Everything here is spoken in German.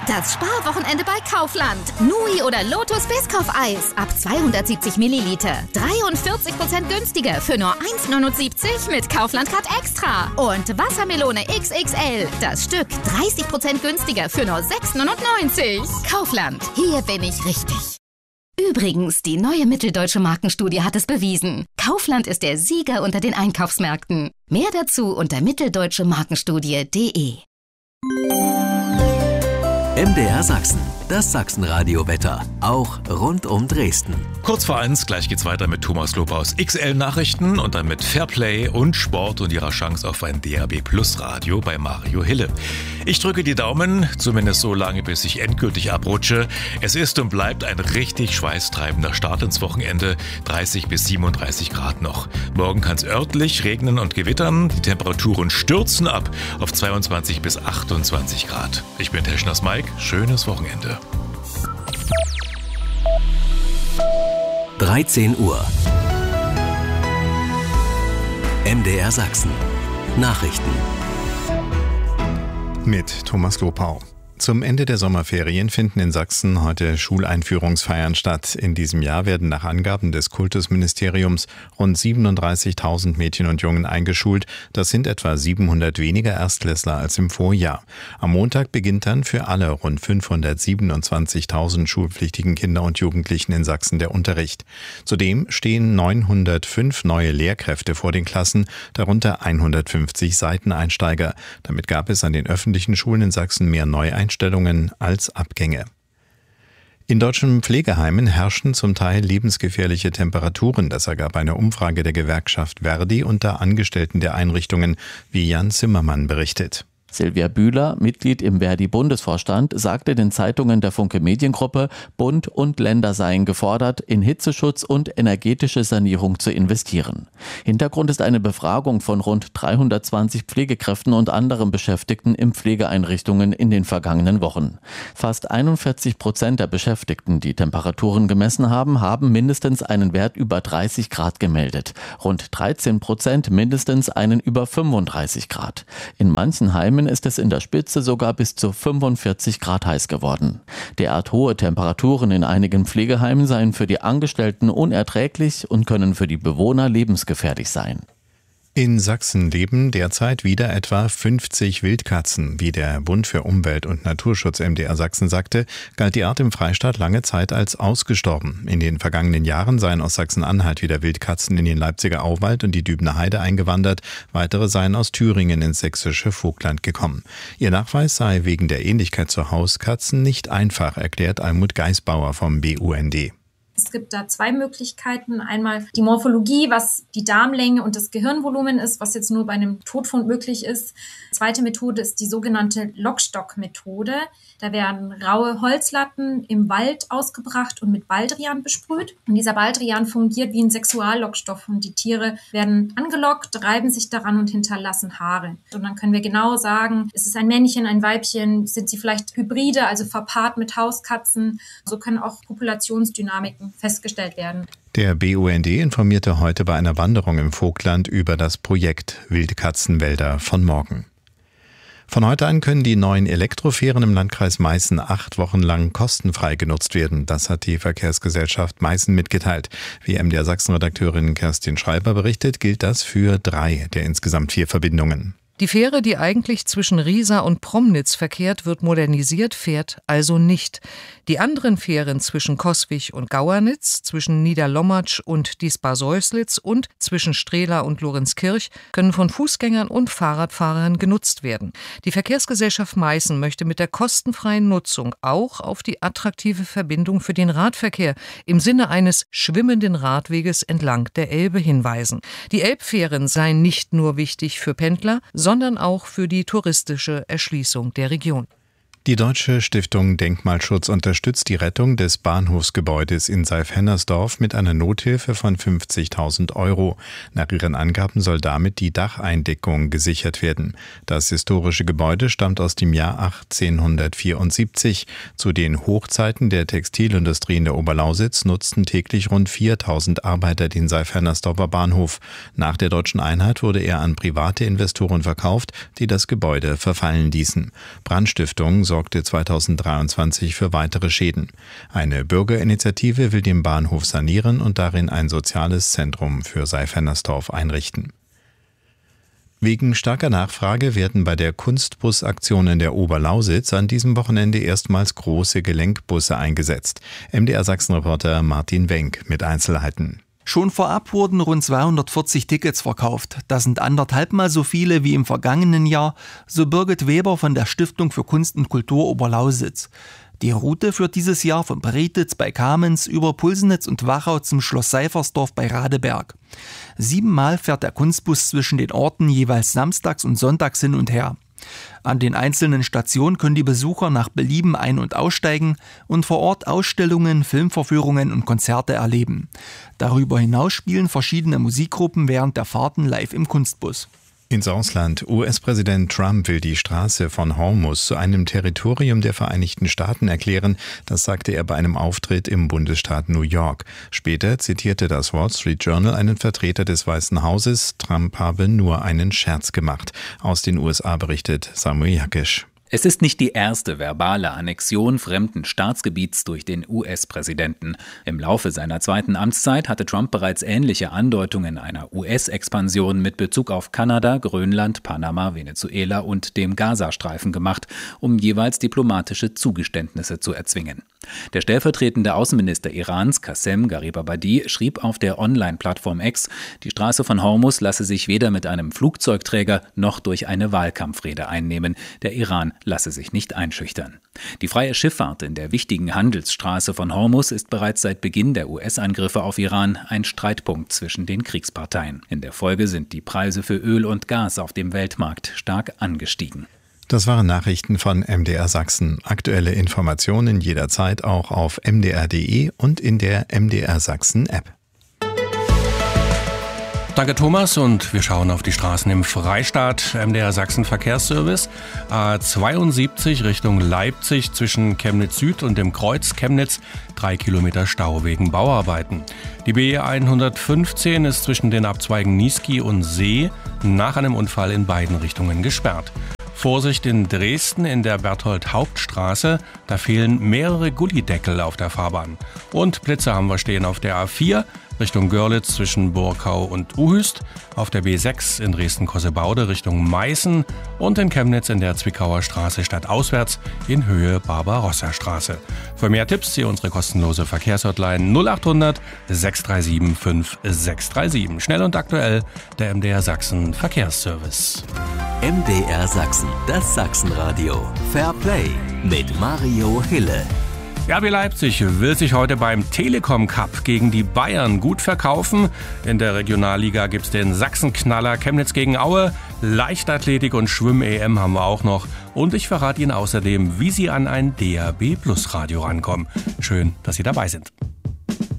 Das Sparwochenende bei Kaufland. Nui oder Lotus Biscoff-Eis ab 270 Milliliter. 43% günstiger für nur 1,79 mit Kaufland Card Extra. Und Wassermelone XXL. Das Stück 30% günstiger für nur 6,99. Kaufland. Hier bin ich richtig. Übrigens, die neue Mitteldeutsche Markenstudie hat es bewiesen. Kaufland ist der Sieger unter den Einkaufsmärkten. Mehr dazu unter mitteldeutschemarkenstudie.de. MDR Sachsen, das Sachsenradio-Wetter, auch rund um Dresden. Kurz vor 1, gleich geht's weiter mit Thomas Lopaus XL-Nachrichten und dann mit Fairplay und Sport und ihrer Chance auf ein DAB-Plus-Radio bei Mario Hille. Ich drücke die Daumen, zumindest so lange, bis ich endgültig abrutsche. Es ist und bleibt ein richtig schweißtreibender Start ins Wochenende, 30 bis 37 Grad noch. Morgen kann es örtlich regnen und gewittern, die Temperaturen stürzen ab auf 22 bis 28 Grad. Ich bin Teschners Mike, schönes Wochenende. 13 Uhr. MDR Sachsen. Nachrichten. Mit Thomas Lopau. Zum Ende der Sommerferien finden in Sachsen heute Schuleinführungsfeiern statt. In diesem Jahr werden nach Angaben des Kultusministeriums rund 37.000 Mädchen und Jungen eingeschult. Das sind etwa 700 weniger Erstklässler als im Vorjahr. Am Montag beginnt dann für alle rund 527.000 schulpflichtigen Kinder und Jugendlichen in Sachsen der Unterricht. Zudem stehen 905 neue Lehrkräfte vor den Klassen, darunter 150 Seiteneinsteiger. Damit gab es an den öffentlichen Schulen in Sachsen mehr Neueinstellungen als Abgänge. In deutschen Pflegeheimen herrschen zum Teil lebensgefährliche Temperaturen. Das ergab eine Umfrage der Gewerkschaft Verdi unter Angestellten der Einrichtungen, wie Jan Zimmermann berichtet. Silvia Bühler, Mitglied im Verdi-Bundesvorstand, sagte den Zeitungen der Funke Mediengruppe, Bund und Länder seien gefordert, in Hitzeschutz und energetische Sanierung zu investieren. Hintergrund ist eine Befragung von rund 320 Pflegekräften und anderen Beschäftigten in Pflegeeinrichtungen in den vergangenen Wochen. Fast 41% der Beschäftigten, die Temperaturen gemessen haben, haben mindestens einen Wert über 30 Grad gemeldet. Rund 13% mindestens einen über 35 Grad. In manchen Heimen ist es in der Spitze sogar bis zu 45 Grad heiß geworden. Derart hohe Temperaturen in einigen Pflegeheimen seien für die Angestellten unerträglich und können für die Bewohner lebensgefährlich sein. In Sachsen leben derzeit wieder etwa 50 Wildkatzen. Wie der Bund für Umwelt und Naturschutz MDR Sachsen sagte, galt die Art im Freistaat lange Zeit als ausgestorben. In den vergangenen Jahren seien aus Sachsen-Anhalt wieder Wildkatzen in den Leipziger Auwald und die Dübener Heide eingewandert. Weitere seien aus Thüringen ins sächsische Vogtland gekommen. Ihr Nachweis sei wegen der Ähnlichkeit zu Hauskatzen nicht einfach, erklärt Almut Geisbauer vom BUND. Es gibt da zwei Möglichkeiten. Einmal die Morphologie, was die Darmlänge und das Gehirnvolumen ist, was jetzt nur bei einem Totfund möglich ist. Zweite Methode ist die sogenannte Lockstock-Methode. Da werden raue Holzlatten im Wald ausgebracht und mit Baldrian besprüht. Und dieser Baldrian fungiert wie ein Sexuallockstoff und die Tiere werden angelockt, reiben sich daran und hinterlassen Haare. Und dann können wir genau sagen, ist es ein Männchen, ein Weibchen, sind sie vielleicht Hybride, also verpaart mit Hauskatzen. So können auch Populationsdynamiken festgestellt werden. Der BUND informierte heute bei einer Wanderung im Vogtland über das Projekt Wildkatzenwälder von morgen. Von heute an können die neuen Elektrofähren im Landkreis Meißen 8 Wochen lang kostenfrei genutzt werden. Das hat die Verkehrsgesellschaft Meißen mitgeteilt. Wie MDR Sachsen-Redakteurin Kerstin Schreiber berichtet, gilt das für 3 der insgesamt 4 Verbindungen. Die Fähre, die eigentlich zwischen Riesa und Promnitz verkehrt, wird modernisiert, fährt also nicht. Die anderen Fähren zwischen Coswig und Gauernitz, zwischen Niederlommatsch und Diespar-Säuslitz und zwischen Strehla und Lorenzkirch können von Fußgängern und Fahrradfahrern genutzt werden. Die Verkehrsgesellschaft Meißen möchte mit der kostenfreien Nutzung auch auf die attraktive Verbindung für den Radverkehr im Sinne eines schwimmenden Radweges entlang der Elbe hinweisen. Die Elbfähren seien nicht nur wichtig für Pendler, sondern auch für die touristische Erschließung der Region. Die Deutsche Stiftung Denkmalschutz unterstützt die Rettung des Bahnhofsgebäudes in Seif-Hennersdorf mit einer Nothilfe von 50.000 €. Nach ihren Angaben soll damit die Dacheindeckung gesichert werden. Das historische Gebäude stammt aus dem Jahr 1874. Zu den Hochzeiten der Textilindustrie in der Oberlausitz nutzten täglich rund 4.000 Arbeiter den Seif-Hennersdorfer Bahnhof. Nach der deutschen Einheit wurde er an private Investoren verkauft, die das Gebäude verfallen ließen. Brandstiftungen sorgte 2023 für weitere Schäden. Eine Bürgerinitiative will den Bahnhof sanieren und darin ein soziales Zentrum für Seifernersdorf einrichten. Wegen starker Nachfrage werden bei der Kunstbus-Aktion in der Oberlausitz an diesem Wochenende erstmals große Gelenkbusse eingesetzt. MDR-Sachsen-Reporter Martin Wenck mit Einzelheiten. Schon vorab wurden rund 240 Tickets verkauft. Das sind 1,5 Mal so viele wie im vergangenen Jahr, so Birgit Weber von der Stiftung für Kunst und Kultur Oberlausitz. Die Route führt dieses Jahr von Bretitz bei Kamenz über Pulsenitz und Wachau zum Schloss Seifersdorf bei Radeberg. 7-mal fährt der Kunstbus zwischen den Orten jeweils samstags und sonntags hin und her. An den einzelnen Stationen können die Besucher nach Belieben ein- und aussteigen und vor Ort Ausstellungen, Filmvorführungen und Konzerte erleben. Darüber hinaus spielen verschiedene Musikgruppen während der Fahrten live im Kunstbus. Ins Ausland. US-Präsident Trump will die Straße von Hormuz zu einem Territorium der Vereinigten Staaten erklären. Das sagte er bei einem Auftritt im Bundesstaat New York. Später zitierte das Wall Street Journal einen Vertreter des Weißen Hauses. Trump habe nur einen Scherz gemacht. Aus den USA berichtet Samuel Jakisch. Es ist nicht die erste verbale Annexion fremden Staatsgebiets durch den US-Präsidenten. Im Laufe seiner zweiten Amtszeit hatte Trump bereits ähnliche Andeutungen einer US-Expansion mit Bezug auf Kanada, Grönland, Panama, Venezuela und dem Gazastreifen gemacht, um jeweils diplomatische Zugeständnisse zu erzwingen. Der stellvertretende Außenminister Irans, Qassem Garibabadi, schrieb auf der Online-Plattform X, die Straße von Hormuz lasse sich weder mit einem Flugzeugträger noch durch eine Wahlkampfrede einnehmen. Der Iran lasse sich nicht einschüchtern. Die freie Schifffahrt in der wichtigen Handelsstraße von Hormuz ist bereits seit Beginn der US-Angriffe auf Iran ein Streitpunkt zwischen den Kriegsparteien. In der Folge sind die Preise für Öl und Gas auf dem Weltmarkt stark angestiegen. Das waren Nachrichten von MDR Sachsen. Aktuelle Informationen jederzeit auch auf mdr.de und in der MDR Sachsen App. Danke Thomas und wir schauen auf die Straßen im Freistaat. MDR Sachsen Verkehrsservice A72 Richtung Leipzig zwischen Chemnitz Süd und dem Kreuz Chemnitz 3 Kilometer Stau wegen Bauarbeiten. Die B 115 ist zwischen den Abzweigen Niesky und See nach einem Unfall in beiden Richtungen gesperrt. Vorsicht in Dresden in der Berthold-Haupt-Straße, da fehlen mehrere Gullideckel auf der Fahrbahn. Und Blitze haben wir stehen auf der A4 Richtung Görlitz zwischen Burkau und Uhüst, auf der B6 in Dresden-Kossebaude Richtung Meißen und in Chemnitz in der Zwickauer Straße stadtauswärts in Höhe Barbarossa-Straße. Für mehr Tipps hier unsere kostenlose Verkehrshotline 0800 637 5637. Schnell und aktuell der MDR Sachsen Verkehrsservice. MDR Sachsen, das Sachsenradio. Fair Play mit Mario Hille. RB Leipzig will sich heute beim Telekom Cup gegen die Bayern gut verkaufen. In der Regionalliga gibt es den Sachsenknaller Chemnitz gegen Aue. Leichtathletik und Schwimm-EM haben wir auch noch. Und ich verrate Ihnen außerdem, wie Sie an ein DAB+ Radio rankommen. Schön, dass Sie dabei sind.